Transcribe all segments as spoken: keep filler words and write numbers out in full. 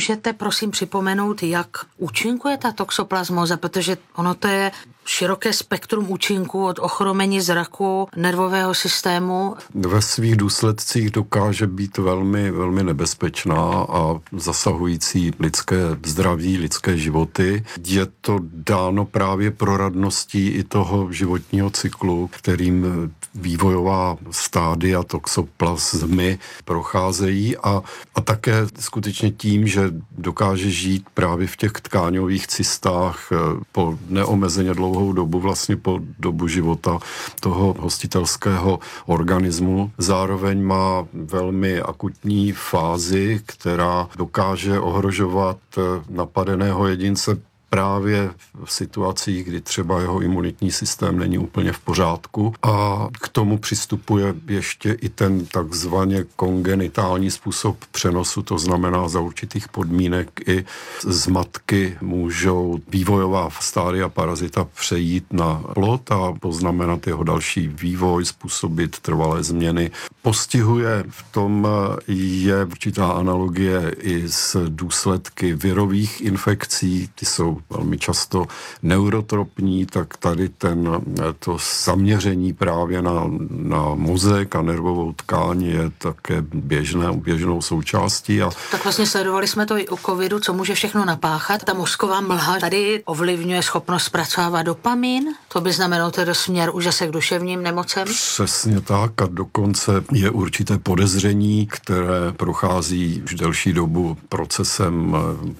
můžete prosím připomenout, jak účinkuje ta toxoplasmóza, protože ono to je široké spektrum účinků od ochromení zraku, nervového systému. Ve svých důsledcích dokáže být velmi, velmi nebezpečná a zasahující lidské zdraví, lidské životy. Je to dáno právě proradností i toho životního cyklu, kterým vývojová stádia toxoplasmy procházejí a, a také skutečně tím, že dokáže žít právě v těch tkáňových cystách po neomezeně dlouhou dobu, vlastně po dobu života toho hostitelského organismu. Zároveň má velmi akutní fázi, která dokáže ohrožovat napadeného jedince právě v situacích, kdy třeba jeho imunitní systém není úplně v pořádku a k tomu přistupuje ještě i ten takzvaně kongenitální způsob přenosu, to znamená za určitých podmínek i z matky můžou vývojová stádia parazita přejít na plod a poznamenat jeho další vývoj, způsobit trvalé změny. Postihuje v tom je určitá analogie i s důsledky virových infekcí, ty jsou velmi často neurotropní, tak tady ten, to zaměření právě na, na mozek a nervovou tkáň je také běžné, běžnou součástí. A tak vlastně sledovali jsme to i u covidu, co může všechno napáchat. Ta mozková mlha tady ovlivňuje schopnost zpracovávat dopamin, to by znamenalo tedy směr úžasek duševním nemocem. Přesně tak a dokonce je určité podezření, které prochází už delší dobu procesem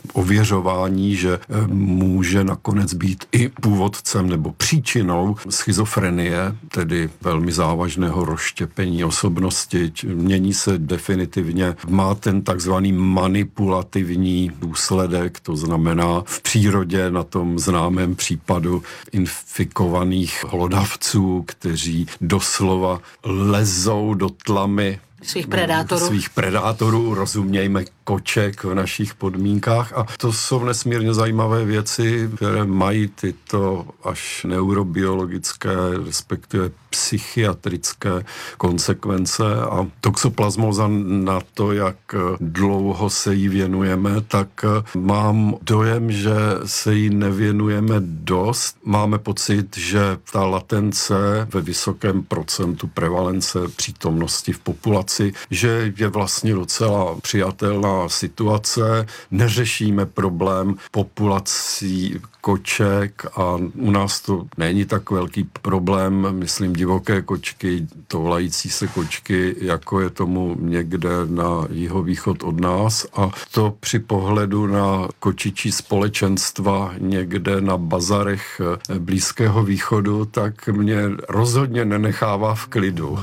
ověřování, že může nakonec být i původcem nebo příčinou schizofrenie, tedy velmi závažného rozštěpení osobnosti. Mění se definitivně, má ten takzvaný manipulativní důsledek, to znamená v přírodě na tom známém případu infikovaných hlodavců, kteří doslova lezou do tlamy svých predátorů. svých predátorů, rozumějme koček v našich podmínkách a to jsou nesmírně zajímavé věci, které mají tyto až neurobiologické, respektive psychiatrické konsekvence a toxoplasmóza na to, jak dlouho se jí věnujeme, tak mám dojem, že se jí nevěnujeme dost. Máme pocit, že ta latence ve vysokém procentu prevalence přítomnosti v populaci, že je vlastně docela přijatelná situace, neřešíme problém populací koček a u nás to není tak velký problém, myslím divoké kočky, toulající se kočky, jako je tomu někde na jihovýchod od nás a to při pohledu na kočičí společenstva někde na bazarech Blízkého východu, tak mě rozhodně nenechává v klidu.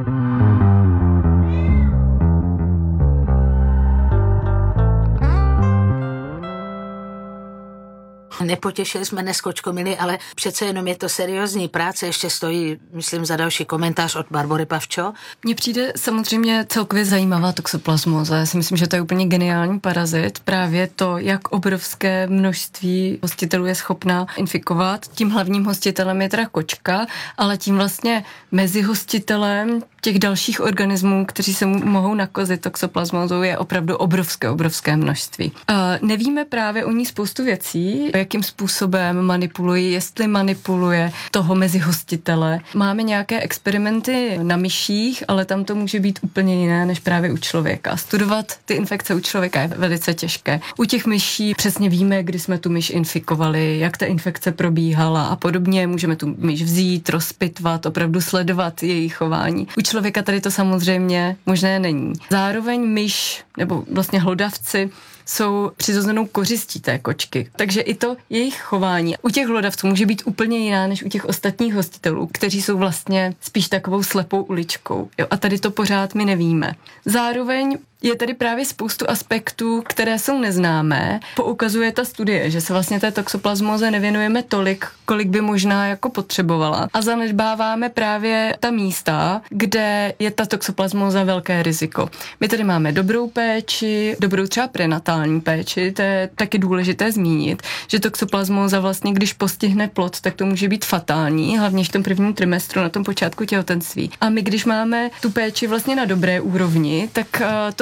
Nepotěšili jsme dnes kočkomily, ale přece jenom je to seriózní práce, ještě stojí, myslím, za další komentář od Barbory Pavčo. Mně přijde samozřejmě celkově zajímavá toxoplasmóza. Já si myslím, že to je úplně geniální parazit. Právě to, jak obrovské množství hostitelů je schopná infikovat. Tím hlavním hostitelem je teda kočka, ale tím vlastně mezi hostitelem těch dalších organismů, kteří se mohou nakazit toxoplasmózou, je opravdu obrovské, obrovské množství. Uh, nevíme právě o ní spoustu věcí, jakým způsobem manipulují, jestli manipuluje toho mezi hostitele. Máme nějaké experimenty na myších, ale tam to může být úplně jiné než právě u člověka. Studovat ty infekce u člověka je velice těžké. U těch myší přesně víme, kdy jsme tu myš infikovali, jak ta infekce probíhala a podobně. Můžeme tu myš vzít, rozpitvat, opravdu sledovat její chování. U člověka tady to samozřejmě možné není. Zároveň myš nebo vlastně hlodavci jsou přirozenou kořistí té kočky. Takže i to jejich chování u těch hlodavců může být úplně jiná než u těch ostatních hostitelů, kteří jsou vlastně spíš takovou slepou uličkou. Jo? A tady to pořád my nevíme. Zároveň je tady právě spoustu aspektů, které jsou neznámé. Poukazuje ta studie, že se vlastně té toxoplasmóze nevěnujeme tolik, kolik by možná jako potřebovala. A zanedbáváme právě ta místa, kde je ta toxoplasmóza velké riziko. My tady máme dobrou péči, dobrou třeba prenatální péči, to je taky důležité zmínit, že toxoplasmóza vlastně, když postihne plod, tak to může být fatální, hlavně v tom prvním trimestru, na tom počátku těhotenství. A my, když máme tu péči vlastně na dobré úrovni, tak to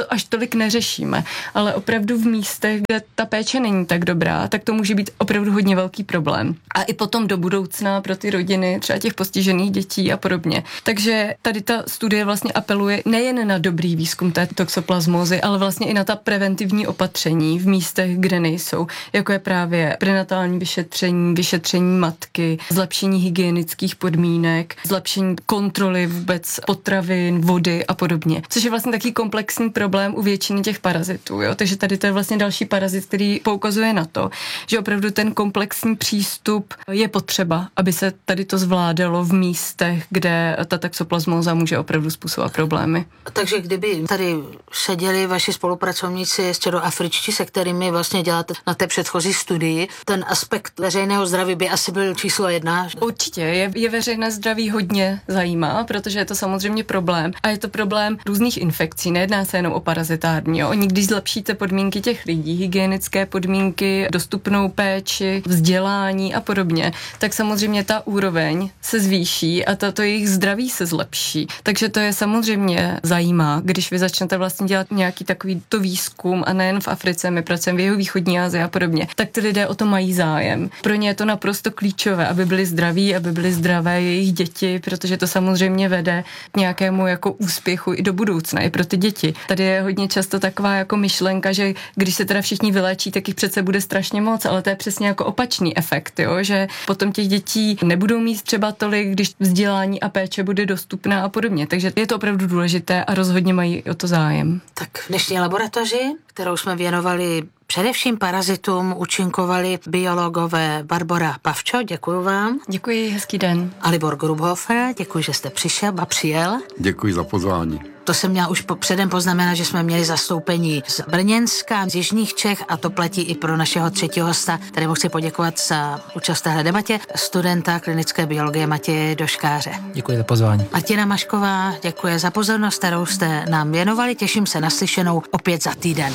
to až tolik neřešíme, ale opravdu v místech, kde ta péče není tak dobrá, tak to může být opravdu hodně velký problém. A i potom do budoucna pro ty rodiny, třeba těch postižených dětí a podobně. Takže tady ta studie vlastně apeluje nejen na dobrý výzkum té toxoplasmózy, ale vlastně i na ta preventivní opatření v místech, kde nejsou, jako je právě prenatální vyšetření, vyšetření matky, zlepšení hygienických podmínek, zlepšení kontroly vůbec potravin, vody a podobně. Což je vlastně taky komplexní problém u většiny těch parazitů, jo? Takže tady to je vlastně další parazit, který poukazuje na to, že opravdu ten komplexní přístup je potřeba, aby se tady to zvládalo v místech, kde ta toxoplasmóza může opravdu způsobovat problémy. Takže kdyby tady seděli vaši spolupracovníci středoafričtí, se kterými vlastně děláte na té předchozí studii, ten aspekt veřejného zdraví by asi byl číslo jedna. Určitě, je, je veřejné zdraví hodně zajímá, protože je to samozřejmě problém. A je to problém různých infekcí, nejedná se jenom o parazitární. Jo. Oni, když zlepšíte podmínky těch lidí, hygienické podmínky, dostupnou péči, vzdělání a podobně, tak samozřejmě ta úroveň se zvýší a to, to jejich zdraví se zlepší. Takže to je samozřejmě zajímá, když vy začnete vlastně dělat nějaký takový to výzkum a nejen v Africe, my pracujeme v jihovýchodní Asii a podobně, tak ty lidé o to mají zájem. Pro ně je to naprosto klíčové, aby byli zdraví, aby byli zdravé jejich děti, protože to samozřejmě vede k nějakému jako úspěchu i do budoucna, i pro ty děti. Tady je hodně často taková jako myšlenka, že když se teda všichni vyléčí, tak jich přece bude strašně moc, ale to je přesně jako opačný efekt, jo? Že potom těch dětí nebudou mít třeba tolik, když vzdělání a péče bude dostupná a podobně. Takže je to opravdu důležité a rozhodně mají o to zájem. Tak v dnešní laboratoři, kterou jsme věnovali především parazitům, účinkovali biologové Barbora Pavčo, děkuji vám. Děkuji, hezký den. A Libor Grubhofer, děkuji, že jste přišel a přijel. Děkuji za pozvání. To jsem měla už předem poznamenat, že jsme měli zastoupení z Brněnska, z jižních Čech a to platí i pro našeho třetího hosta, kterému chci poděkovat za účast v téhle debatě, studenta klinické biologie Matěje Doškáře. Děkuji za pozvání. Martina Mašková, děkuji za pozornost, kterou jste nám věnovali, těším se na slyšenou opět za týden.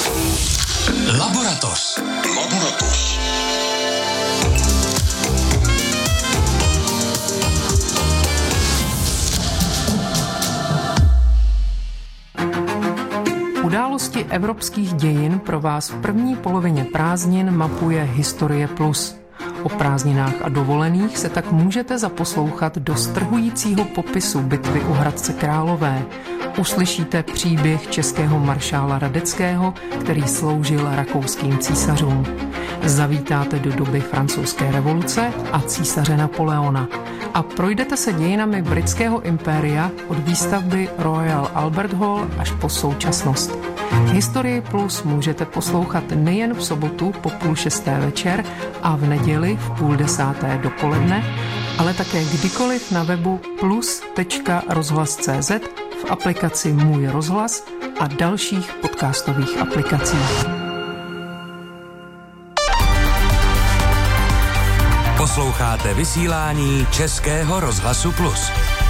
Laboratoř. Laboratoř. Události evropských dějin pro vás v první polovině prázdnin mapuje Historie Plus. O prázdninách a dovolených se tak můžete zaposlouchat do strhujícího popisu bitvy u Hradce Králové. Uslyšíte příběh českého maršála Radeckého, který sloužil rakouským císařům. Zavítáte do doby francouzské revoluce a císaře Napoleona. A projdete se dějinami britského impéria od výstavby Royal Albert Hall až po současnost. Historii Plus můžete poslouchat nejen v sobotu po půl šesté večer a v neděli v půl desáté dopoledne, ale také kdykoliv na webu plus tečka rozhlas tečka cé zet, v aplikaci Můj rozhlas a dalších podcastových aplikacích. Posloucháte vysílání Českého rozhlasu Plus.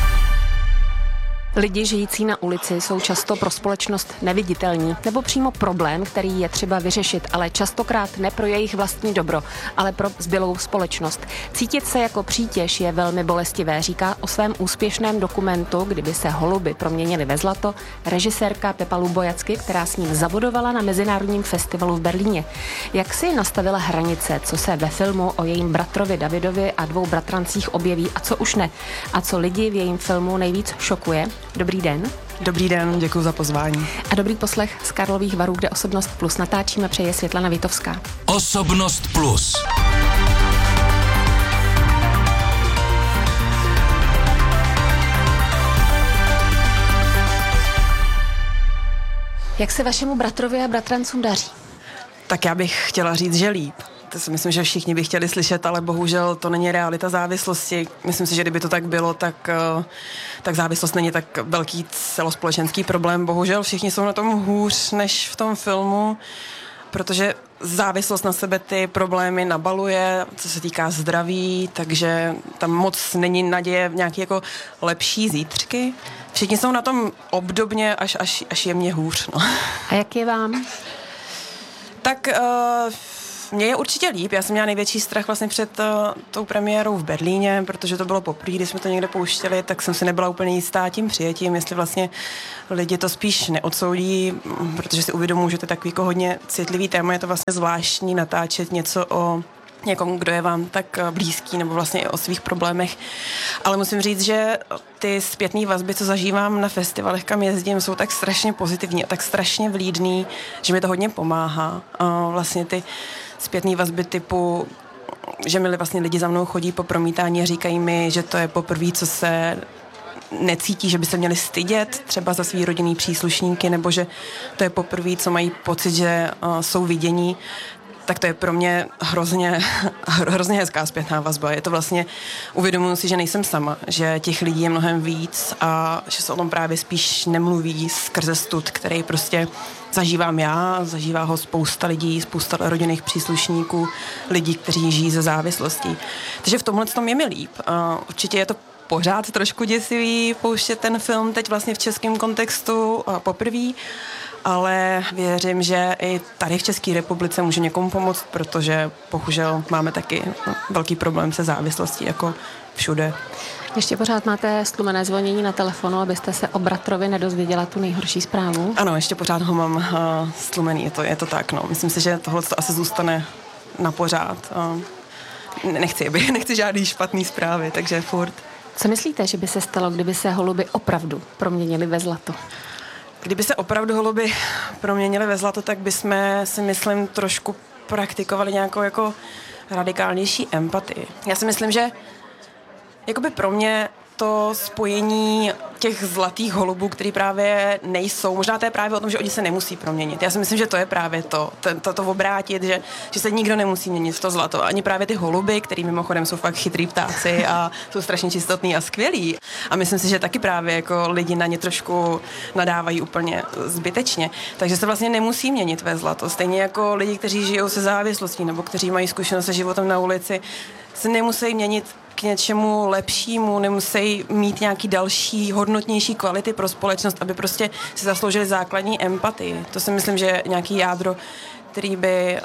Lidi žijící na ulici jsou často pro společnost neviditelní nebo přímo problém, který je třeba vyřešit, ale častokrát ne pro jejich vlastní dobro, ale pro zbylou společnost. Cítit se jako přítěž je velmi bolestivé, říká o svém úspěšném dokumentu Kdyby se holuby proměnily ve zlato režisérka Pepa Lubojacky, která s ním zabodovala na Mezinárodním festivalu v Berlíně. Jak si nastavila hranice, co se ve filmu o jejím bratrovi Davidovi a dvou bratrancích objeví a co už ne? A co lidi v jejím filmu nejvíc šokuje? Dobrý den. Dobrý den, děkuji za pozvání. A dobrý poslech z Karlových Varů, kde Osobnost Plus natáčíme, přeje Světlana Vitovská. Osobnost Plus. Jak se vašemu bratrovi a bratrancům daří? Tak já bych chtěla říct, že líp. To si myslím, že všichni by chtěli slyšet, ale bohužel to není realita závislosti. Myslím si, že kdyby to tak bylo, tak, tak závislost není tak velký celospolečenský problém. Bohužel všichni jsou na tom hůř než v tom filmu, protože závislost na sebe ty problémy nabaluje, co se týká zdraví, takže tam moc není naděje v nějaké jako lepší zítřky. Všichni jsou na tom obdobně až, až, až jemně hůř. No. A jak je vám? Tak uh, Mně je určitě líp, já jsem měla největší strach vlastně před uh, tou premiérou v Berlíně, protože to bylo poprvé, když jsme to někde pouštěli, tak jsem si nebyla úplně jistá tím přijetím, jestli vlastně lidi to spíš neodsoudí, protože si uvědomuji, že to je takový jako hodně citlivý téma, je to vlastně zvláštní natáčet něco o někomu, kdo je vám tak blízký, nebo vlastně i o svých problémech. Ale musím říct, že ty zpětné vazby, co zažívám na festivalech, kam jezdím, jsou tak strašně pozitivní a tak strašně vlídný, že mi to hodně pomáhá. A vlastně ty zpětné vazby typu, že mi vlastně lidi za mnou chodí po promítání a říkají mi, že to je poprvé, co se necítí, že by se měli stydět třeba za svý rodinný příslušníky, nebo že to je poprvé, co mají pocit, že uh, jsou vidění, tak to je pro mě hrozně, hrozně hezká zpětná vazba. Je to vlastně, uvědomuji si, že nejsem sama, že těch lidí je mnohem víc a že se o tom právě spíš nemluví skrze stud, který prostě zažívám já, zažívá ho spousta lidí, spousta rodinných příslušníků, lidí, kteří žijí ze závislostí. Takže v tomhle tom je mi líp. Určitě je to pořád trošku děsivý pouštět ten film teď vlastně v českém kontextu poprvé, ale věřím, že i tady v České republice může někomu pomoct, protože bohužel máme taky velký problém se závislostí, jako všude. Ještě pořád máte stlumené zvonění na telefonu, abyste se o bratrovi nedozvěděla tu nejhorší zprávu? Ano, ještě pořád ho mám uh, stlumený, je to, je to tak, no. Myslím si, že tohle to asi zůstane na pořád. Uh, nechci, nechci žádný špatný zprávy, takže furt. Co myslíte, že by se stalo, kdyby se holuby opravdu proměnili ve zlato? Kdyby se opravdu holuby proměnili ve zlato, tak bychom si myslím trošku praktikovali nějakou jako radikálnější empatii. Já si myslím, že jakoby pro mě to spojení těch zlatých holubů, který právě nejsou, možná to je právě o tom, že oni se nemusí proměnit. Já si myslím, že to je právě to, to, to, to obrátit, že, že se nikdo nemusí měnit v to zlato. Ani právě ty holuby, který mimochodem jsou fakt chytrý ptáci a jsou strašně čistotný a skvělí. A myslím si, že taky právě jako lidi na ně trošku nadávají úplně zbytečně. Takže se vlastně nemusí měnit ve zlato. Stejně jako lidi, kteří žijou se závislostí nebo kteří mají zkušenost se životem na ulici, se nemusí měnit k něčemu lepšímu, nemusí mít nějaký další hodnotnější kvality pro společnost, aby prostě si zasloužili základní empatii. To si myslím, že je nějaký jádro, který by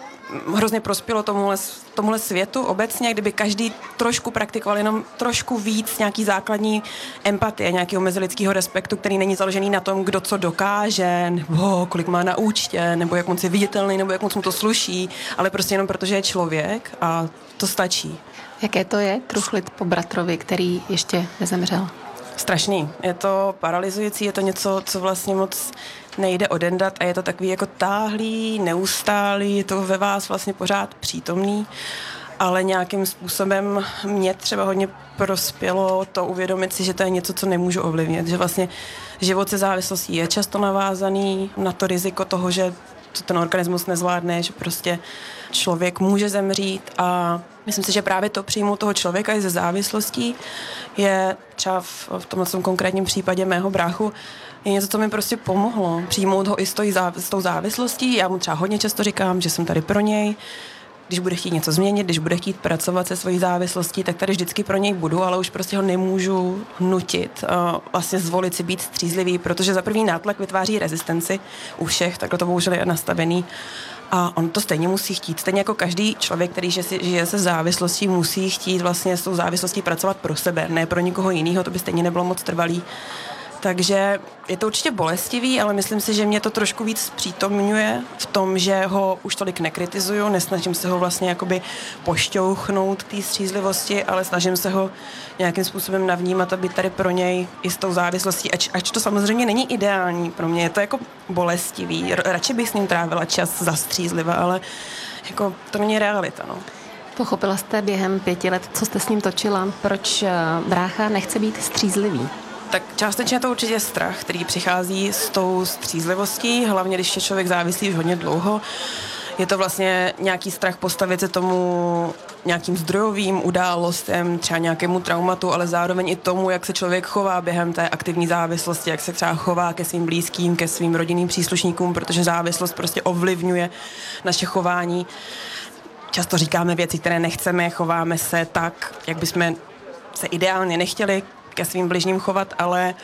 hrozně prospělo tomuhle, tomuhle světu obecně, kdyby každý trošku praktikoval jenom trošku víc nějaký základní empatie, nějakého mezilidského respektu, který není založený na tom, kdo co dokáže, nebo kolik má na účtě, nebo jak moc je viditelný, nebo jak moc mu to sluší, ale prostě jenom protože je člověk a to stačí. Jaké to je truchlit po bratrovi, který ještě nezemřel? Strašný. Je to paralyzující, je to něco, co vlastně moc nejde odendat a je to takový jako táhlý, neustálý, je to ve vás vlastně pořád přítomný, ale nějakým způsobem mě třeba hodně prospělo to uvědomit si, že to je něco, co nemůžu ovlivnit, že vlastně život se závislostí je často navázaný na to riziko toho, že to ten organismus nezvládne, že prostě člověk může zemřít a myslím si, že právě to přijmout toho člověka i ze závislostí je třeba v, v tomhle konkrétním případě mého bráchu je něco, co mi prostě pomohlo. Přijmout ho i s, záv- s tou závislostí. Já mu třeba hodně často říkám, že jsem tady pro něj. Když bude chtít něco změnit, když bude chtít pracovat se svojí závislostí, tak tady vždycky pro něj budu, ale už prostě ho nemůžu nutit. Vlastně zvolit si být střízlivý, protože za první nátlak vytváří rezistenci u všech, takhle to bohužel je nastavený. A on to stejně musí chtít. Stejně jako každý člověk, který žije se závislostí, musí chtít vlastně s tou závislostí pracovat pro sebe, ne pro nikoho jiného, to by stejně nebylo moc trvalý. Takže je to určitě bolestivý, ale myslím si, že mě to trošku víc přítomňuje v tom, že ho už tolik nekritizuju, nesnažím se ho vlastně jakoby pošťouchnout k té střízlivosti, ale snažím se ho nějakým způsobem navnímat a být tady pro něj i s tou závislostí, ač, ač to samozřejmě není ideální pro mě, je to jako bolestivý, radši bych s ním trávila čas za střízliva, ale jako to není realita, no. Pochopila jste během pěti let, co jste s ním točila, proč brácha nechce být střízlivý? Tak částečně je to určitě strach, který přichází s tou střízlivostí, hlavně když je člověk závislý už hodně dlouho. Je to vlastně nějaký strach postavit se tomu nějakým zdrojovým událostem, třeba nějakému traumatu, ale zároveň i tomu, jak se člověk chová během té aktivní závislosti, jak se třeba chová ke svým blízkým, ke svým rodinným příslušníkům, protože závislost prostě ovlivňuje naše chování. Často říkáme věci, které nechceme, chováme se tak, jak bychom se ideálně nechtěli ke svým bližním chovat, ale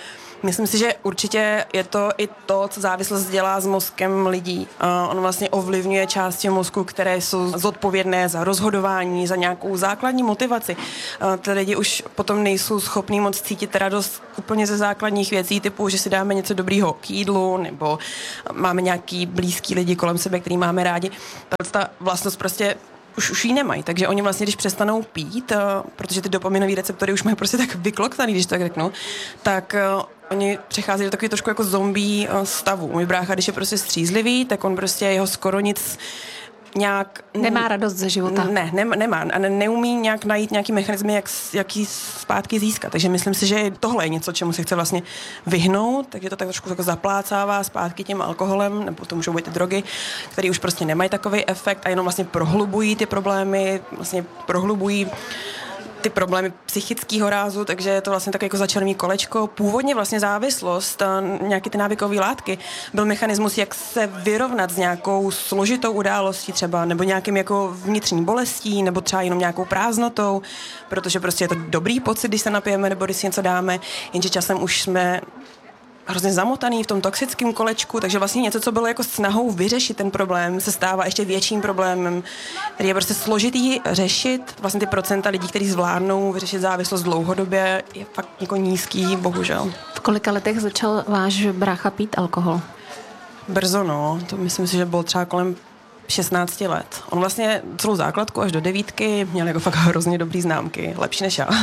Myslím si, že určitě je to i to, co závislost dělá s mozkem lidí. Uh, on vlastně ovlivňuje části mozku, které jsou zodpovědné za rozhodování, za nějakou základní motivaci. Uh, ty lidi už potom nejsou schopní moc cítit radost úplně ze základních věcí, typu, že si dáme něco dobrýho k jídlu, nebo máme nějaký blízký lidi kolem sebe, který máme rádi. Ta vlastnost prostě už, už ji nemají, takže oni vlastně, když přestanou pít, uh, protože ty dopaminové receptory už mají prostě tak vykloktaný, když tak řeknu, tak uh, oni přecházejí do takový trošku jako zombie uh, stavu. Můj brácha, když je prostě střízlivý, tak on prostě jeho skoro nic nějak... Nemá radost ze života. Ne, ne nemá. A ne, neumí nějak najít nějaký mechanismy, jak, jak jí zpátky získat. Takže myslím si, že tohle je něco, čemu se chce vlastně vyhnout, takže to tak trošku jako zaplácává zpátky tím alkoholem, nebo to můžou být ty drogy, které už prostě nemají takový efekt a jenom vlastně prohlubují ty problémy, vlastně prohlubují ty problémy psychického rázu, takže je to vlastně tak jako začarný kolečko. Původně vlastně závislost, nějaké ty návykové látky, byl mechanismus, jak se vyrovnat s nějakou složitou událostí třeba, nebo nějakým jako vnitřní bolestí, nebo třeba jenom nějakou prázdnotou, protože prostě je to dobrý pocit, když se napijeme, nebo když si něco dáme, jenže časem už jsme hrozně zamotaný v tom toxickém kolečku, takže vlastně něco, co bylo jako snahou vyřešit ten problém, se stává ještě větším problémem, který je prostě složitý řešit. Vlastně ty procenta lidí, kteří zvládnou vyřešit závislost dlouhodobě, je fakt jako nízký, bohužel. V kolika letech začal váš brácha pít alkohol? Brzo, no. To myslím si, že bylo třeba kolem šestnáct let. On vlastně celou základku až do devítky měl jako fakt hrozně dobrý známky, lepší než já.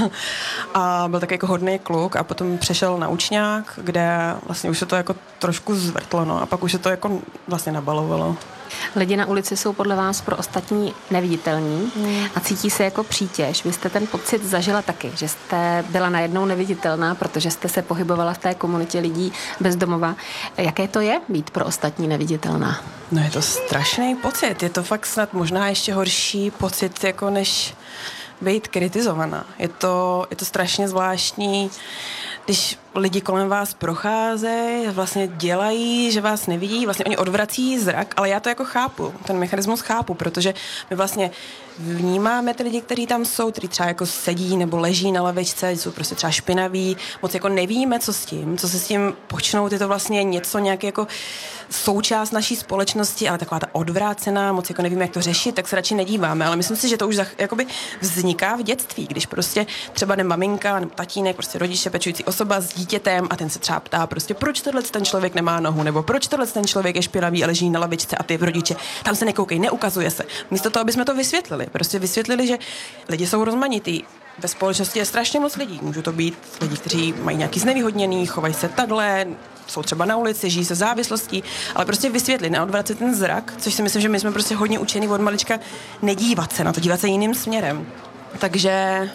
A byl taky jako hodný kluk a potom přešel na učňák, kde vlastně už se to jako trošku zvrtlo, no, a pak už se to jako vlastně nabalovalo. Lidi na ulici jsou podle vás pro ostatní neviditelní hmm. a cítí se jako přítěž. Vy jste ten pocit zažila taky, že jste byla najednou neviditelná, protože jste se pohybovala v té komunitě lidí bez domova. Jaké to je být pro ostatní neviditelná? No je to strašný pocit. Je to fakt snad možná ještě horší pocit, jako než být kritizovaná. Je to, je to strašně zvláštní, když lidi kolem vás procházejí, vlastně dělají, že vás nevidí, vlastně oni odvrací zrak, ale já to jako chápu, ten mechanismus chápu, protože my vlastně vnímáme ty lidi, kteří tam jsou, kteří třeba jako sedí nebo leží na lavičce, jsou prostě třeba špinaví, moc jako nevíme, co s tím, co se s tím počnout, je to vlastně něco, nějaký jako součást naší společnosti, ale taková ta odvrácená, moc jako nevíme, jak to řešit, tak se radši nedíváme, ale myslím si, že to už jakoby vzniká v dětství, když prostě třeba ne maminka nebo tatínek, prostě rodiče, pečující osoba s dítětem a ten se třeba ptá prostě, proč tohle ten člověk nemá nohu, nebo proč tohle ten člověk je špinavý a leží na lavičce a ty rodiče, tam se nekoukej, neukazuje se. Místo toho, aby jsme to vysvětlili, prostě vysvětlili, že lidi jsou rozmanitý. Ve společnosti je strašně moc lidí. Můžou to být lidi, kteří mají nějaký znevýhodněný, chovají se takhle, jsou třeba na ulici, žijí se závislostí, ale prostě vysvětlit, neodvracet ten zrak, což si myslím, že my jsme prostě hodně učení od malička nedívat se na to, dívat se jiným směrem. Takže...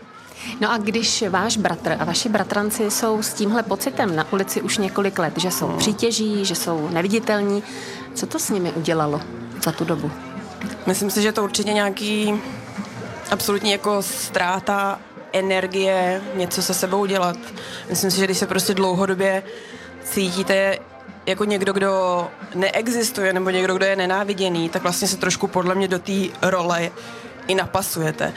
No a když váš bratr a vaši bratranci jsou s tímhle pocitem na ulici už několik let, že jsou přítěží, že jsou neviditelní, co to s nimi udělalo za tu dobu? Myslím si, že to určitě nějaký absolutní jako ztráta energie, něco se sebou dělat. Myslím si, že když se prostě dlouhodobě cítíte jako někdo, kdo neexistuje, nebo někdo, kdo je nenáviděný, tak vlastně se trošku podle mě do té role i napasujete.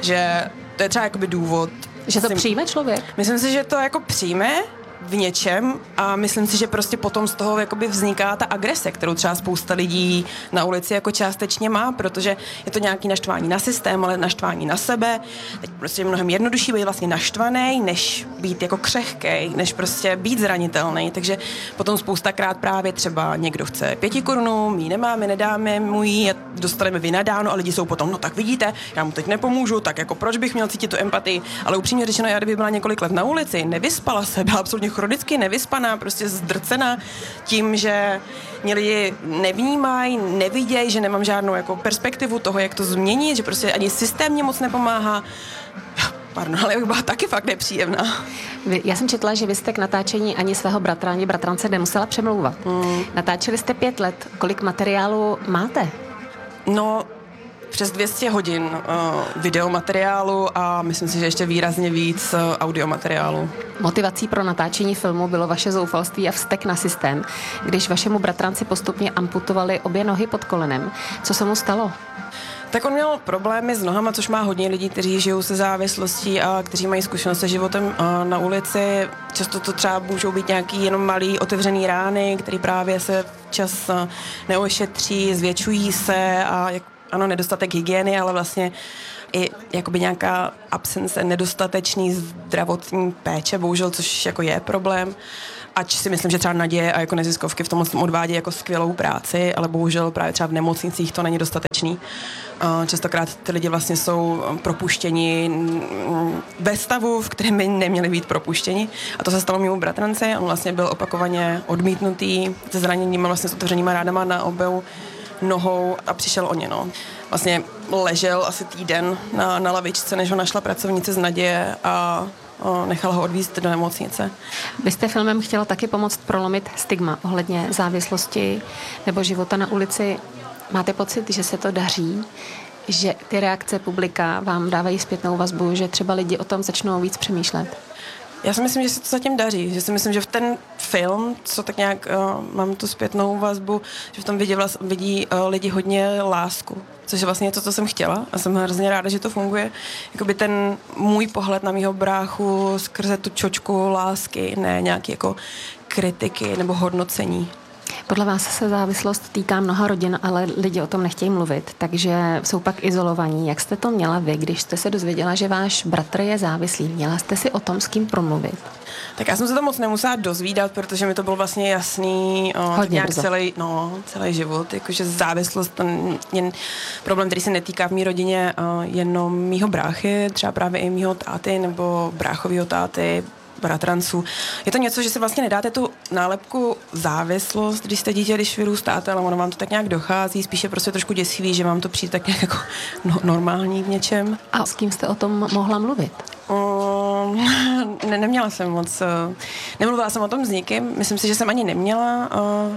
Že to je třeba jakoby důvod. Že to si... přijme člověk? Myslím si, že to jako přijme v něčem a myslím si, že prostě potom z toho jakoby vzniká ta agrese, kterou třeba spousta lidí na ulici jako částečně má, protože je to nějaký naštvání na systém, ale naštvání na sebe. Teď prostě je mnohem jednodušší být vlastně naštvaný, než být jako křehkej, než prostě být zranitelný. Takže potom spoustakrát právě třeba někdo chce pěti korunů, my ji nemáme, nedáme mu ji, dostaneme vynadáno a lidi jsou potom, no tak vidíte, já mu teď nepomůžu, tak jako proč bych měl cítit tu empatii, ale upřímně řečeno, já kdyby byla několik let na ulici, nevyspala se, byla absolutně chronicky nevyspaná, prostě zdrcená tím, že mě lidi nevnímají, nevidějí, že nemám žádnou jako perspektivu toho, jak to změnit, že prostě ani systém mě moc nepomáhá. Pardon, ale bych byla taky fakt nepříjemná. Vy, já jsem četla, že vy jste k natáčení ani svého bratra, ani bratrance nemusela přemlouvat. Mm. Natáčeli jste pět let. Kolik materiálu máte? No, přes dvě stě hodin uh, videomateriálu a myslím si, že ještě výrazně víc uh, audiomateriálu. Motivací pro natáčení filmu bylo vaše zoufalství a vztek na systém, když vašemu bratranci postupně amputovali obě nohy pod kolenem. Co se mu stalo? Tak on měl problémy s nohama, což má hodně lidí, kteří žijou se závislostí a kteří mají zkušenost se životem na ulici. Často to třeba můžou být nějaký jenom malý otevřený rány, které právě se včas neošetří, zvětšují se a jak, ano, nedostatek hygieny, ale vlastně i jakoby nějaká absence nedostatečný zdravotní péče, bohužel, což jako je problém. Ač si myslím, že třeba Naděje a jako neziskovky v tom odvádí jako skvělou práci, ale bohužel právě třeba v nemocnicích to není dostatečný. Častokrát ty lidi vlastně jsou propuštěni ve stavu, v kterém by neměli být propuštěni. A to se stalo mému bratranci. On vlastně byl opakovaně odmítnutý se zraněníma, vlastně s otevřenýma ránama na obou nohou a přišel o ně. No. Vlastně ležel asi týden na, na lavičce, než ho našla pracovnice z Naděje a nechala ho odvízt do nemocnice. Vy jste filmem chtěla taky pomoct prolomit stigma ohledně závislosti nebo života na ulici. Máte pocit, že se to daří? Že ty reakce publika vám dávají zpětnou vazbu, že třeba lidi o tom začnou víc přemýšlet? Já si myslím, že se to zatím daří, že si myslím, že v ten film, co tak nějak uh, mám tu zpětnou vazbu, že v tom vidí, vlast, vidí uh, lidi hodně lásku, což je vlastně to, co jsem chtěla a jsem hrozně ráda, že to funguje. Jakoby ten můj pohled na mýho bráchu skrze tu čočku lásky, ne nějaký jako kritiky nebo hodnocení. Podle vás se závislost týká mnoha rodin, ale lidi o tom nechtějí mluvit, takže jsou pak izolovaní. Jak jste to měla vy, když jste se dozvěděla, že váš bratr je závislý? Měla jste si o tom s kým promluvit? Tak já jsem se to moc nemusela dozvídat, protože mi to bylo vlastně jasný o, nějak celý, no, celý život. Jakože závislost, ten jen problém, který se netýká v mý rodině o, jenom mýho bráchy, třeba právě i mýho táty nebo bráchovýho táty, bratranců. Je to něco, že si vlastně nedáte tu nálepku závislost, když jste dítě, když vyrůstáte, ale ono vám to tak nějak dochází, spíše prostě trošku děsivý, že vám to přijde tak nějak jako no, normální v něčem. A s kým jste o tom mohla mluvit? Um, ne, neměla jsem moc. Uh, nemluvila jsem o tom s nikým, myslím si, že jsem ani neměla uh,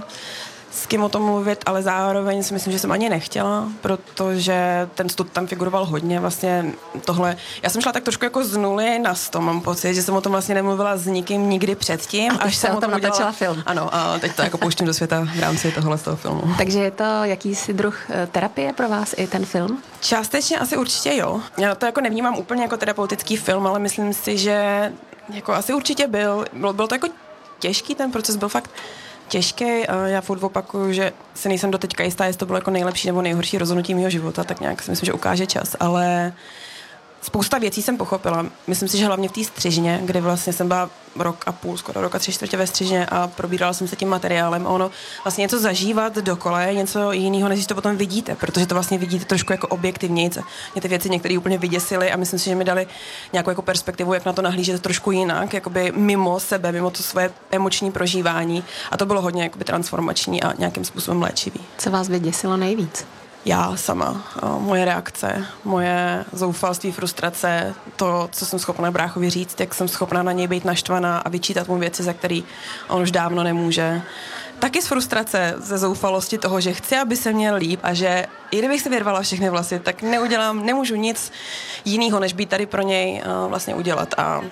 s kým o tom mluvit, ale zároveň si myslím, že jsem ani nechtěla, protože ten stud tam figuroval hodně, vlastně tohle. Já jsem šla tak trošku jako z nuly na sto, mám pocit, že jsem o tom vlastně nemluvila s nikým nikdy předtím. A až jsem o tom natočila film. Ano, a teď to jako pouštím do světa v rámci tohle z toho filmu. Takže je to jakýsi druh terapie pro vás i ten film? Částečně asi určitě jo. Já to jako nevnímám úplně jako terapeutický film, ale myslím si, že jako asi určitě byl. Bylo, bylo to jako těžký, ten proces byl fakt těžký. Já furt opakuju, že se nejsem doteďka jistá, jestli to bylo jako nejlepší nebo nejhorší rozhodnutí mého života, tak nějak si myslím, že ukáže čas, ale spousta věcí jsem pochopila. Myslím si, že hlavně v té střižně, kde vlastně jsem byla rok a půl, skoro rok a tři čtvrtě ve střižně a probírala jsem se tím materiálem. A ono vlastně něco zažívat dokola je něco jiného, než to potom vidíte, protože to vlastně vidíte trošku jako objektivnějc. Mě ty věci některé úplně vyděsily a myslím si, že mi dali nějakou jako perspektivu, jak na to nahlížet trošku jinak, jakoby mimo sebe, mimo to svoje emoční prožívání. A to bylo hodně jakoby transformační a nějakým způsobem léčivý. Co vás vyděsilo nejvíc? Já sama, moje reakce, moje zoufalství, frustrace, to, co jsem schopná bráchovi říct, jak jsem schopná na něj být naštvaná a vyčítat mu věci, za který on už dávno nemůže. Taky z frustrace, ze zoufalosti toho, že chci, aby se měl líp a že i kdybych si vyrvala všechny vlasy, tak neudělám, nemůžu nic jiného, než být tady pro něj vlastně udělat. A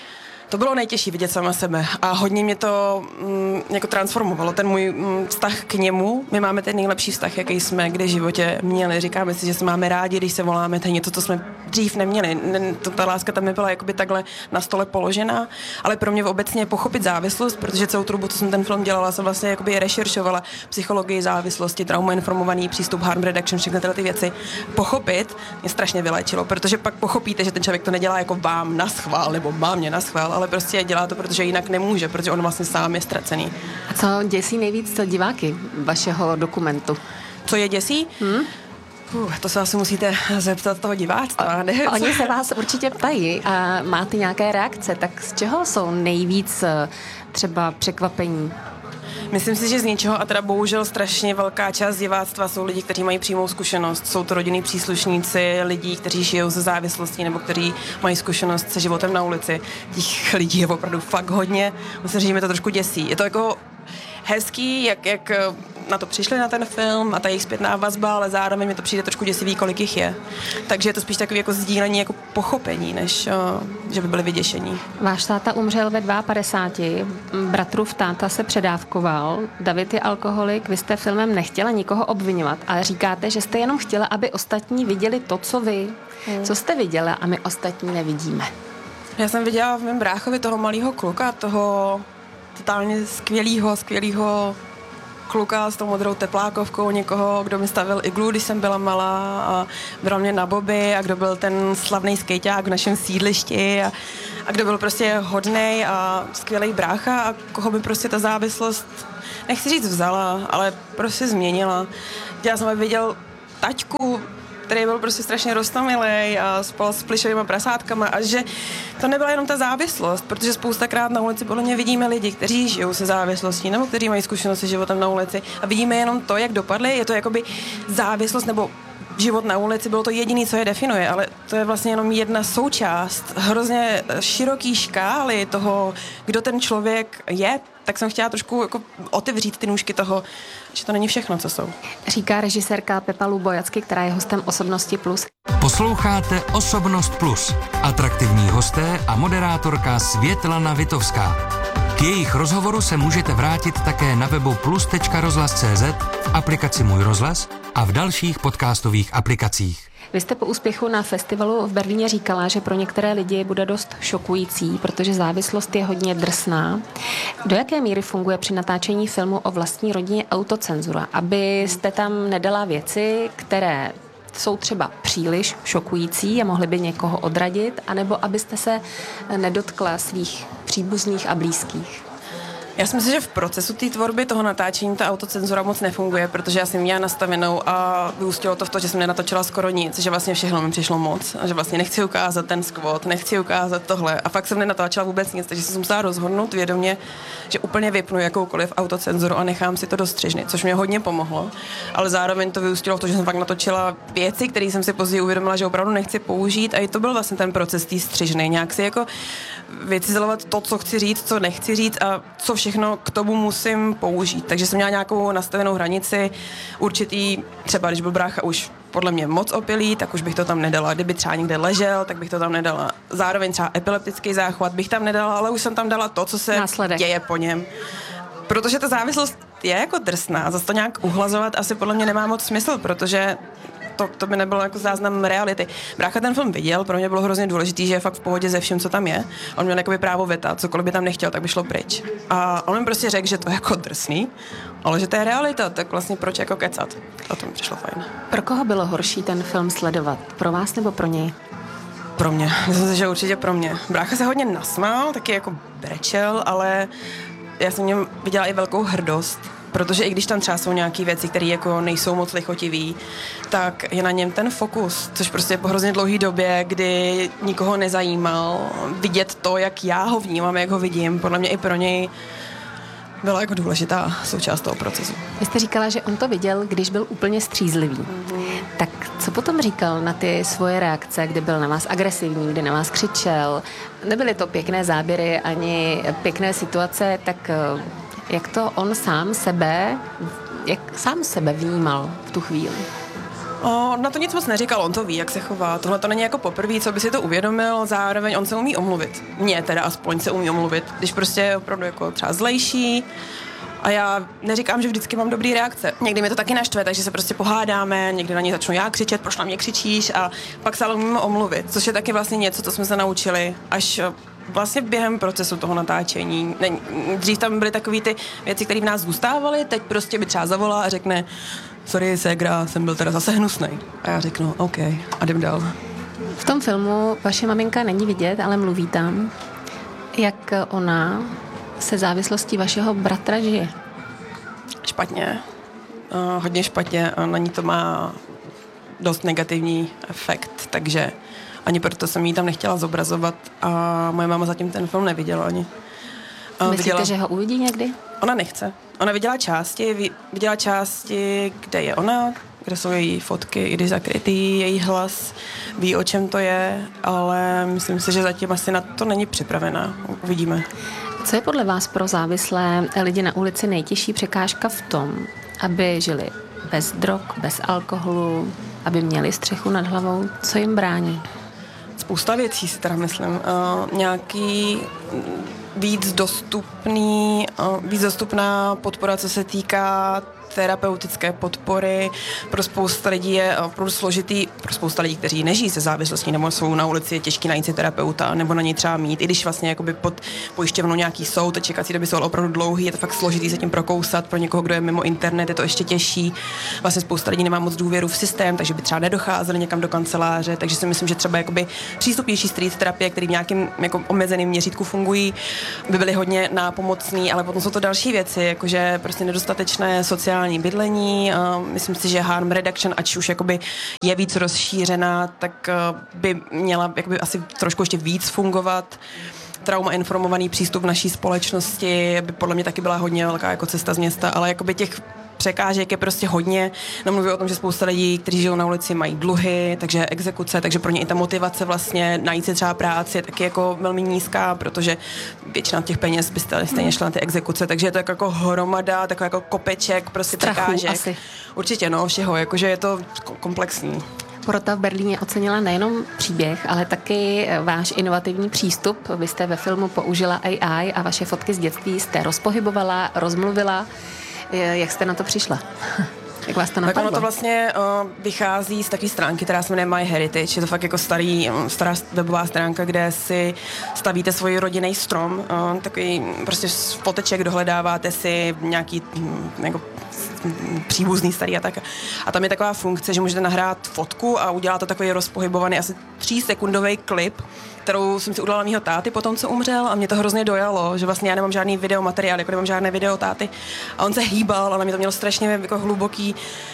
to bylo nejtěžší vidět sama sebe a hodně mě to mm, jako transformovalo, ten můj mm, vztah k němu. My máme ten nejlepší vztah, jaký jsme kdy v životě měli. Říkáme si, že se máme rádi, když se voláme, to je něco, co jsme dřív neměli. To, ta láska tam nebyla jakoby takhle na stole položená, ale pro mě obecně pochopit závislost, protože celou tu dobu, co jsem ten film dělala, jsem vlastně jakoby rešeršovala psychologii závislosti, traumainformovaný přístup, harm reduction, všechny tyhle ty věci. Pochopit mě strašně vyléčilo, protože pak pochopíte, že ten člověk to nedělá jako vám na schvál nebo mámě na schvál, ale prostě dělá to, protože jinak nemůže, protože on vlastně sám je ztracený. A co děsí nejvíc diváky vašeho dokumentu? Co je děsí? Hmm? Uh, to se asi musíte zeptat toho diváctva. Ne? Oni se vás určitě ptají a máte nějaké reakce, tak z čeho jsou nejvíc třeba překvapení? Myslím si, že z něčeho, a teda bohužel strašně velká část diváctva jsou lidi, kteří mají přímou zkušenost. Jsou to rodinní příslušníci lidí, kteří žijou ze závislostí nebo kteří mají zkušenost se životem na ulici. Těch lidí je opravdu fakt hodně. Musím říct, že mě to trošku děsí. Je to jako hezký, jak, jak na to přišli na ten film a ta jejich zpětná vazba, ale zároveň mi to přijde trošku děsivý, kolik jich je. Takže je to spíš takový jako sdílení, jako pochopení, než že by byli vyděšení. Váš táta umřel ve padesáti dvou, bratrův táta se předávkoval, David je alkoholik, vy jste filmem nechtěla nikoho obvinovat, ale říkáte, že jste jenom chtěla, aby ostatní viděli to, co vy. Hmm. Co jste viděla a my ostatní nevidíme? Já jsem viděla v mém bráchovi toho malého kluka, toho totálně skvělýho, skvělýho kluka s tou modrou teplákovkou, někoho, kdo mi stavil iglu, když jsem byla malá a bral mě na boby a kdo byl ten slavný skejťák v našem sídlišti a, a kdo byl prostě hodnej a skvělý brácha a koho by prostě ta závislost, nechci říct vzala, ale prostě změnila. Já jsem viděl taťku, který byl prostě strašně roztomilej a spal s plišovýma prasátkama a že to nebyla jenom ta závislost, protože spoustakrát na ulici podle mě vidíme lidi, kteří žijou se závislostí nebo kteří mají zkušenost se životem na ulici a vidíme jenom to, jak dopadli, je to jakoby závislost nebo život na ulici, bylo to jediné, co je definuje, ale to je vlastně jenom jedna součást hrozně široký škály toho, kdo ten člověk je, tak jsem chtěla trošku jako otevřít ty nůžky toho, že to není všechno, co jsou. Říká režisérka Pepa Lubojacky, která je hostem Osobnosti plus. Posloucháte Osobnost plus. Atraktivní hosté a moderátorka Světlana Vitovská. K jejich rozhovoru se můžete vrátit také na webu plus tečka rozhlas tečka cé zet, v aplikaci Můj rozhlas a v dalších podcastových aplikacích. Vy jste po úspěchu na festivalu v Berlíně říkala, že pro některé lidi bude dost šokující, protože závislost je hodně drsná. Do jaké míry funguje při natáčení filmu o vlastní rodině autocenzura, abyste tam nedala věci, které jsou třeba příliš šokující a mohly by někoho odradit, anebo abyste se nedotkla svých příbuzných a blízkých? Já si myslím, že v procesu té tvorby toho natáčení ta autocenzura moc nefunguje, protože já jsem měla nastavenou a vyústilo to v to, že jsem nenatočila skoro nic, že vlastně všechno mi přišlo moc a že vlastně nechci ukázat ten squat, nechci ukázat tohle a fakt jsem nenatáčela vůbec nic, takže jsem se musela rozhodnout vědomě, že úplně vypnu jakoukoliv autocenzuru a nechám si to do střižny, což mě hodně pomohlo, ale zároveň to vyústilo v to, že jsem fakt natočila věci, které jsem si později uvědomila, že opravdu nechci použít a i to byl vlastně ten proces té střižny, nějak si jako vycizelovat to, co chci říct, co nechci říct a co všechno k tomu musím použít. Takže jsem měla nějakou nastavenou hranici, určitý, třeba když byl brácha už podle mě moc opilý, tak už bych to tam nedala. Kdyby třeba někde ležel, tak bych to tam nedala. Zároveň třeba epileptický záchvat bych tam nedala, ale už jsem tam dala to, co se Následek. děje po něm. Protože ta závislost je jako drsná, zase to nějak uhlazovat asi podle mě nemá moc smysl, protože To, to by nebylo jako záznam reality. Brácha ten film viděl, pro mě bylo hrozně důležitý, že je fakt v pohodě ze vším, co tam je. On měl jakoby právo veta, cokoliv by tam nechtěl, tak by šlo pryč. A on mi prostě řekl, že to je jako drsný, ale že to je realita, tak vlastně proč jako kecat. A to mi přišlo fajn. Pro koho bylo horší ten film sledovat? Pro vás nebo pro něj? Pro mě. Myslím si, že určitě pro mě. Brácha se hodně nasmál, taky jako brečel, ale já jsem v něm viděla i velkou hrdost. Protože i když tam třeba jsou nějaké věci, které jako nejsou moc lichotivý, tak je na něm ten fokus, což prostě po hrozně dlouhé době, kdy nikoho nezajímal vidět to, jak já ho vnímám, jak ho vidím, podle mě i pro něj byla jako důležitá součást toho procesu. Vy jste říkala, že on to viděl, když byl úplně střízlivý. Mm-hmm. Tak co potom říkal na ty svoje reakce, kdy byl na vás agresivní, kdy na vás křičel? Nebyly to pěkné záběry ani pěkné situace, tak jak to on sám sebe, jak sám sebe vnímal v tu chvíli? O, na to nic moc neříkal, on to ví, jak se chová. Tohle to není jako poprvé, co by si to uvědomil, zároveň on se umí omluvit. Mně teda aspoň se umí omluvit, když prostě je opravdu jako třeba zlejší. A já neříkám, že vždycky mám dobrý reakce. Někdy mi to taky naštve, takže se prostě pohádáme, někdy na něj začnu já křičet, proč na mě křičíš a pak se ale umíme omluvit, což je taky vlastně něco, co jsme se naučili až vlastně během procesu toho natáčení. Dřív tam byly takové ty věci, které v nás zůstávaly, teď prostě by třeba zavolá a řekne sorry, ségra, jsem byl teda zase hnusnej. A já řeknu OK, a jdem dál. V tom filmu vaše maminka není vidět, ale mluví tam. Jak ona se závislostí vašeho bratra žije? Špatně. Uh, hodně špatně a na ní to má dost negativní efekt, takže ani proto jsem jí tam nechtěla zobrazovat a moje máma zatím ten film neviděla ani. Uh, Myslíte, viděla... že ho uvidí někdy? Ona nechce. Ona viděla části, viděla části, kde je ona, kde jsou její fotky, i když zakrytý, její hlas, ví, o čem to je, ale myslím si, že zatím asi na to není připravená. Uvidíme. Co je podle vás pro závislé lidi na ulici nejtěžší překážka v tom, aby žili bez drog, bez alkoholu, aby měli střechu nad hlavou? Co jim brání? Spousta věcí si teda myslím. Uh, nějaký víc dostupný, uh, víc dostupná podpora, co se týká terapeutické podpory. Pro spousta lidí je opravdu složitý, pro spousta lidí, kteří nežijí se závislostí nebo jsou na ulici, je těžký najít si terapeuta nebo na něj třeba mít. I když vlastně jakoby pod pojišťovnou nějaký jsou, to čekací doby jsou opravdu dlouhý, je to fakt složitý se tím prokousat. Pro někoho, kdo je mimo internet, je to ještě těžší. Vlastně spousta lidí nemá moc důvěru v systém, takže by třeba nedocházeli někam do kanceláře, takže si myslím, že třeba jakoby přístupnější street terapie, které v nějakém jako omezeném měřítku fungují, by byly hodně nápomocný, ale potom jsou to další věci, jakože prostě nedostatečné sociální bydlení. Myslím si, že harm reduction, ať už jakoby je víc rozšířená, tak by měla jakoby asi trošku ještě víc fungovat. Trauma informovaný přístup naší společnosti by podle mě taky byla hodně velká jako cesta z města, ale jakoby těch překážek je prostě hodně. Namluví o tom, že spousta lidí, kteří žijou na ulici, mají dluhy, takže exekuce, takže pro ně i ta motivace vlastně najít si třeba práci je taky jako velmi nízká, protože většina těch peněz by stejně šla na ty exekuce, takže je to jako hromada, takový jako kopeček, prostě strachu překážek. Asi. Určitě, no, všeho, jakože je to komplexní. Porota v Berlíně ocenila nejenom příběh, ale taky váš inovativní přístup. Vy jste ve filmu použila A I a vaše fotky z dětství jste rozpohybovala, rozmluvila. Jak jste na to přišla? Jak vás to napadlo? Tak ono to vlastně uh, vychází z takové stránky, která se jmenuje MyHeritage. Je to fakt jako starý, stará webová stránka, kde si stavíte svůj rodinný strom. Uh, takový prostě z foteček dohledáváte si nějaký jako příbuzný starý a tak. A tam je taková funkce, že můžete nahrát fotku a udělat to takový rozpohybovaný asi třísekundový klip, kterou jsem si udělala mýho táty potom, co umřel, a mě to hrozně dojalo, že vlastně já nemám žádný videomateriál, jako nemám žádné video táty, a on se hýbal, ale na mě to mělo strašně jako hluboký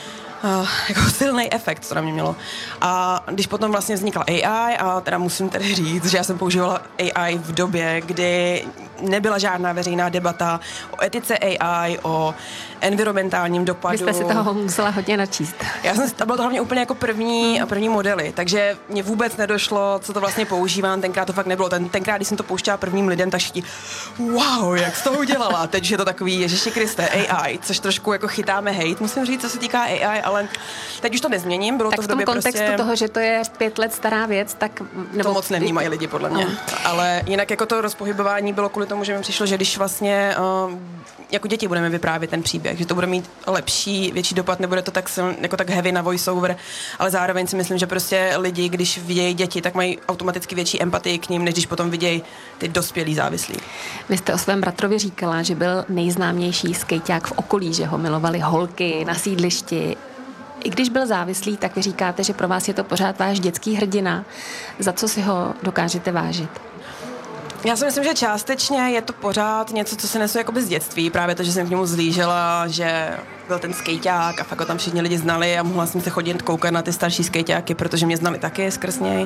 Uh, jako silný efekt, co na mě mělo. A když potom vlastně vznikla A I, a teda musím tedy říct, že já jsem používala A I v době, kdy nebyla žádná veřejná debata o etice A I, o environmentálním dopadu. Vy jste si toho musela hodně načíst. Já jsem, to bylo to hlavně úplně jako první, první modely, takže mě vůbec nedošlo, co to vlastně používám, tenkrát to fakt nebylo. Ten, tenkrát, když jsem to pouštěla prvním lidem, tak všichni, wow, jak jsi to udělala. Teď je to takový, Ježiši Kriste, A I, což trošku jako chytáme hejt, musím říct, co se týká A I, ale teď už to nezměním, bylo tak to v v tom době kontextu prostě toho, že to je pět let stará věc, tak... Nebo to moc nevnímají lidi, podle mě. No. Ale jinak jako to rozpohybování bylo kvůli tomu, že mi přišlo, že když vlastně uh, jako děti budeme vyprávět ten příběh, že to bude mít lepší, větší dopad, nebude to tak siln, jako tak heavy na voiceover, ale zároveň si myslím, že prostě lidi, když vidějí děti, tak mají automaticky větší empatii k ním, než když potom vidějí ty dospělí závislí. Vy jste o svém bratrovi říkala, že byl nejznámější skejťák v okolí, že ho milovali holky na sídlišti. I když byl závislý, tak vy říkáte, že pro vás je to pořád váš dětský hrdina. Za co si ho dokážete vážit? Já si myslím, že částečně je to pořád něco, co se nesu jakoby z dětství. Právě to, že jsem k němu zlížela, že byl ten skejťák a fakt ho tam všichni lidi znali a mohla jsem se chodit koukat na ty starší skejťáky, protože mě znali taky skrz něj.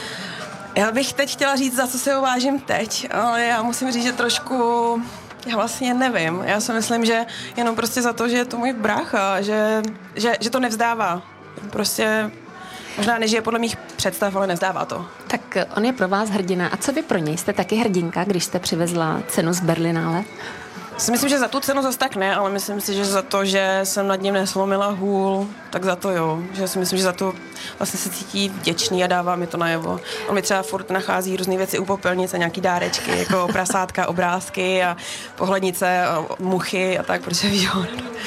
Já bych teď chtěla říct, za co si ho vážím teď, ale já musím říct, že trošku... Já vlastně nevím. Já si myslím, že jenom prostě za to, že je to můj brácha, že, že, že to nevzdává. Prostě možná nežije podle mých představ, ale nevzdává to. Tak on je pro vás hrdina. A co vy pro něj? Jste taky hrdinka, když jste přivezla cenu z Berlinále? Si myslím, že za tu cenu zase tak ne, ale myslím si, že za to, že jsem nad ním neslomila hůl, tak za to jo. Že si myslím, že za to vlastně se cítí vděčný a dává mi to najevo. On mi třeba furt nachází různé věci u popelnice, nějaký dárečky, jako prasátka, obrázky a pohlednice, a muchy a tak, protože víš, jo.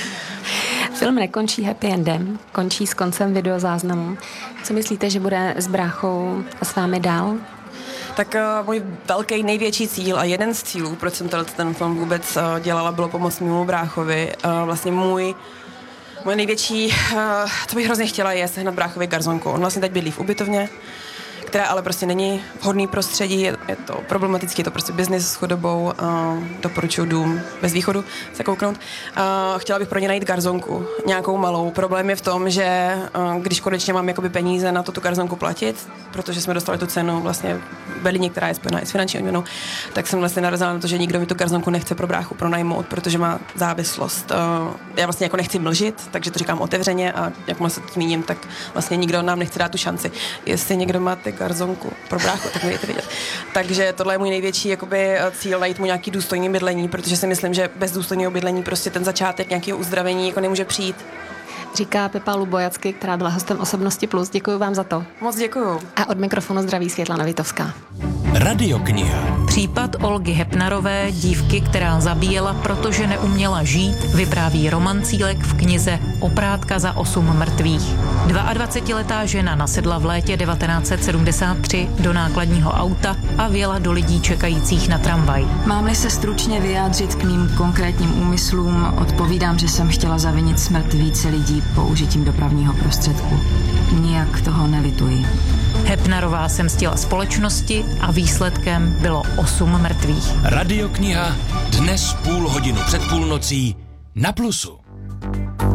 Film nekončí happy endem, končí s koncem videozáznamu. Co myslíte, že bude s bráchou a s vámi dál? Tak uh, můj velký největší cíl a jeden z cílů, proč jsem ten film vůbec uh, dělala, bylo pomoct mému bráchovi. Uh, vlastně můj, můj největší, uh, co bych hrozně chtěla, je sehnat bráchovi garzonku. On vlastně teď bydlí v ubytovně, která ale prostě není vhodný prostředí, je, je to problematický, je to prostě biznis s chudobou, uh, doporučuji dům bez východu se kouknout. Uh, chtěla bych pro ně najít garzonku, nějakou malou. Problém je v tom, že uh, když konečně mám jakoby peníze na to tu garzonku platit, protože jsme dostali tu cenu vlastně v Berlíně, která je spojená i s finanční odměnou, tak jsem vlastně narazila na to, že nikdo mi tu garzonku nechce pro bráchu pronajmout, protože má závislost. Uh, já vlastně jako nechci mlžit, takže to říkám otevřeně a jakmile se to zmíním, tak vlastně nikdo nám nechce dát tu šanci. Jestli někdo máte garzonku pro bráchu, tak můžete vidět. Takže tohle je můj největší jakoby, cíl, najít mu nějaký důstojný bydlení, protože si myslím, že bez důstojného bydlení prostě ten začátek nějakého uzdravení jako nemůže přijít. Říká Pepa Lubojacky, která byla hostem Osobnosti Plus. Děkuji vám za to. Moc děkuju. A od mikrofonu zdraví Světlana Vitovská. Radiokniha. Případ Olgy Hepnarové, dívky, která zabíjela, protože neuměla žít, vypráví Roman Cílek v knize Oprátka za osm mrtvých. dvaadvacetiletá žena nasedla v létě devatenáct set sedmdesát tři do nákladního auta a vjela do lidí čekajících na tramvaj. Mám-li se stručně vyjádřit k mým konkrétním úmyslům, odpovídám, že jsem chtěla zavinit smrt více lidí použitím dopravního prostředku. Nijak toho nelituji. Hepnarová se mstila společnosti a výsledkem bylo osm mrtvých. Radiokniha dnes půl hodinu před půlnocí na Plusu.